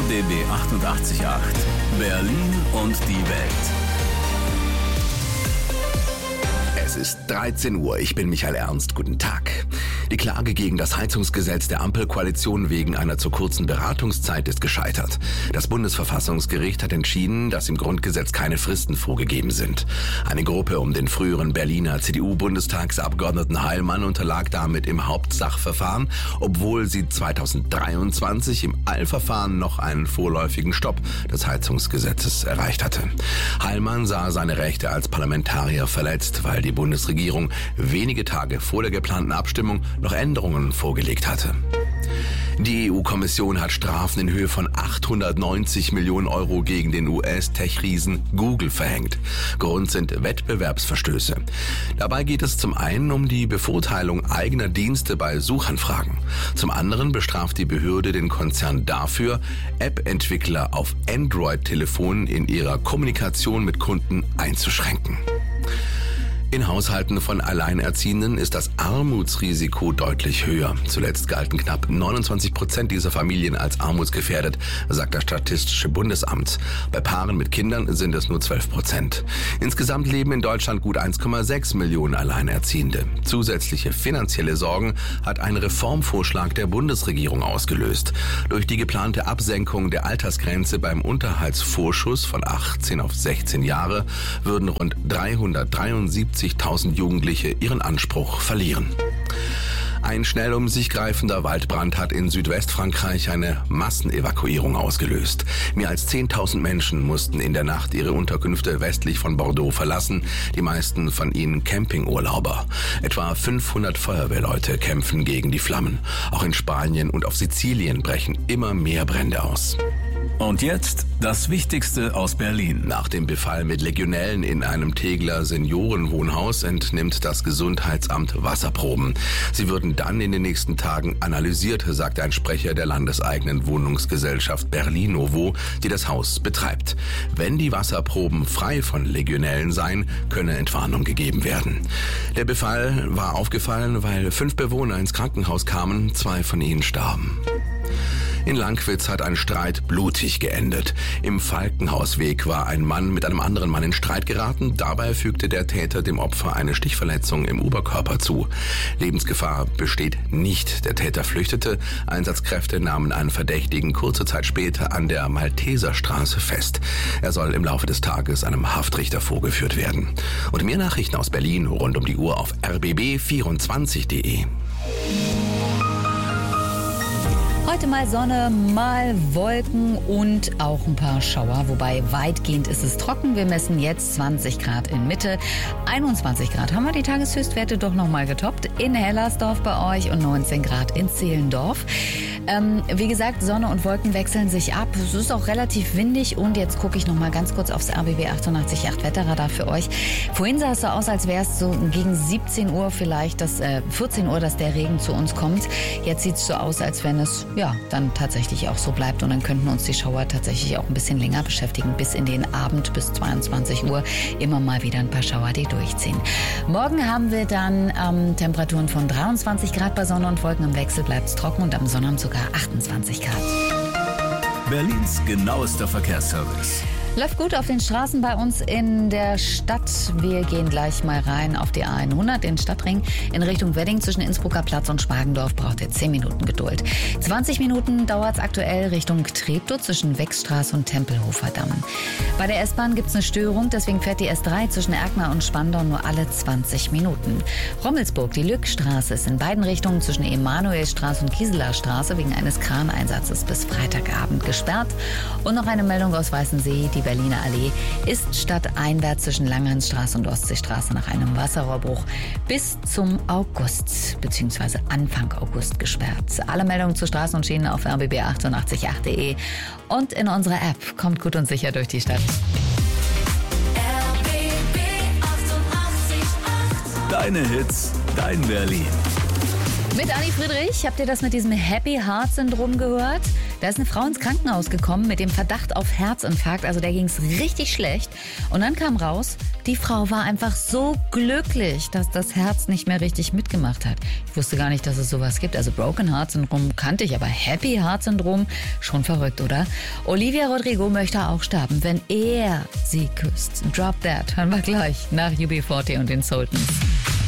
RBB 88.8 Berlin und die Welt. Es ist 13 Uhr, ich bin Michael Ernst, guten Tag. Die Klage gegen das Heizungsgesetz der Ampelkoalition wegen einer zu kurzen Beratungszeit ist gescheitert. Das Bundesverfassungsgericht hat entschieden, dass im Grundgesetz keine Fristen vorgegeben sind. Eine Gruppe um den früheren Berliner CDU-Bundestagsabgeordneten Heilmann unterlag damit im Hauptsachverfahren, obwohl sie 2023 im Eilverfahren noch einen vorläufigen Stopp des Heizungsgesetzes erreicht hatte. Heilmann sah seine Rechte als Parlamentarier verletzt, weil die Bundesregierung wenige Tage vor der geplanten Abstimmung noch Änderungen vorgelegt hatte. Die EU-Kommission hat Strafen in Höhe von 890 Millionen Euro gegen den US-Tech-Riesen Google verhängt. Grund sind Wettbewerbsverstöße. Dabei geht es zum einen um die Bevorteilung eigener Dienste bei Suchanfragen. Zum anderen bestraft die Behörde den Konzern dafür, App-Entwickler auf Android-Telefonen in ihrer Kommunikation mit Kunden einzuschränken. In Haushalten von Alleinerziehenden ist das Armutsrisiko deutlich höher. Zuletzt galten knapp 29% dieser Familien als armutsgefährdet, sagt das Statistische Bundesamt. Bei Paaren mit Kindern sind es nur 12%. Insgesamt leben in Deutschland gut 1,6 Millionen Alleinerziehende. Zusätzliche finanzielle Sorgen hat ein Reformvorschlag der Bundesregierung ausgelöst. Durch die geplante Absenkung der Altersgrenze beim Unterhaltsvorschuss von 18 auf 16 Jahre würden rund 373.000 Jugendliche ihren Anspruch verlieren. Ein schnell um sich greifender Waldbrand hat in Südwestfrankreich eine Massenevakuierung ausgelöst. Mehr als 10.000 Menschen mussten in der Nacht ihre Unterkünfte westlich von Bordeaux verlassen, die meisten von ihnen Campingurlauber. Etwa 500 Feuerwehrleute kämpfen gegen die Flammen. Auch in Spanien und auf Sizilien brechen immer mehr Brände aus. Und jetzt das Wichtigste aus Berlin. Nach dem Befall mit Legionellen in einem Tegeler Seniorenwohnhaus entnimmt das Gesundheitsamt Wasserproben. Sie würden dann in den nächsten Tagen analysiert, sagt ein Sprecher der landeseigenen Wohnungsgesellschaft Berlinovo, die das Haus betreibt. Wenn die Wasserproben frei von Legionellen seien, könne Entwarnung gegeben werden. Der Befall war aufgefallen, weil 5 Bewohner ins Krankenhaus kamen, 2 von ihnen starben. In Lankwitz hat ein Streit blutig geendet. Im Falkenhausweg war ein Mann mit einem anderen Mann in Streit geraten. Dabei fügte der Täter dem Opfer eine Stichverletzung im Oberkörper zu. Lebensgefahr besteht nicht. Der Täter flüchtete. Einsatzkräfte nahmen einen Verdächtigen kurze Zeit später an der Malteserstraße fest. Er soll im Laufe des Tages einem Haftrichter vorgeführt werden. Und mehr Nachrichten aus Berlin rund um die Uhr auf rbb24.de. Heute mal Sonne, mal Wolken und auch ein paar Schauer, wobei weitgehend ist es trocken. Wir messen jetzt 20 Grad in Mitte, 21 Grad haben wir die Tageshöchstwerte doch nochmal getoppt in Hellersdorf bei euch und 19 Grad in Zehlendorf. Wie gesagt, Sonne und Wolken wechseln sich ab. Es ist auch relativ windig und jetzt gucke ich noch mal ganz kurz aufs RBB 88.8 Wetterradar für euch. Vorhin sah es so aus, als wäre es so gegen 17 Uhr vielleicht, 14 Uhr, dass der Regen zu uns kommt. Jetzt sieht es so aus, als wenn es dann tatsächlich auch so bleibt und dann könnten uns die Schauer tatsächlich auch ein bisschen länger beschäftigen, bis in den Abend, bis 22 Uhr. Immer mal wieder ein paar Schauer, die durchziehen. Morgen haben wir dann Temperaturen von 23 Grad bei Sonne und Wolken. Im Wechsel bleibt es trocken und am Sonnabend sogar 28 Grad. Berlins genauester Verkehrsservice. Läuft gut auf den Straßen bei uns in der Stadt. Wir gehen gleich mal rein auf die A100, den Stadtring. In Richtung Wedding zwischen Innsbrucker Platz und Spargendorf braucht ihr 10 Minuten Geduld. 20 Minuten dauert es aktuell Richtung Treptow zwischen Wechstraße und Tempelhofer Damm. Bei der S-Bahn gibt es eine Störung, deswegen fährt die S3 zwischen Erkner und Spandau nur alle 20 Minuten. Rommelsburg, die Lückstraße ist in beiden Richtungen zwischen Emanuelstraße und Gieseler Straße wegen eines Kraneinsatzes bis Freitagabend gesperrt. Und noch eine Meldung aus Weißensee, die Berliner Allee ist stadteinwärts zwischen Langhansstraße und Ostseestraße nach einem Wasserrohrbruch bis zum August bzw. Anfang August gesperrt. Alle Meldungen zu Straßen und Schienen auf rbb888.de und in unserer App. Kommt gut und sicher durch die Stadt. Deine Hits, dein Berlin. Mit Anni Friedrich, habt ihr das mit diesem Happy Heart Syndrom gehört? Da ist eine Frau ins Krankenhaus gekommen mit dem Verdacht auf Herzinfarkt, also der ging es richtig schlecht. Und dann kam raus, die Frau war einfach so glücklich, dass das Herz nicht mehr richtig mitgemacht hat. Ich wusste gar nicht, dass es sowas gibt. Also Broken Heart Syndrom kannte ich, aber Happy Heart Syndrom, schon verrückt, oder? Olivia Rodrigo möchte auch sterben, wenn er sie küsst. Drop That, hören wir gleich nach UB40 und den Sultans.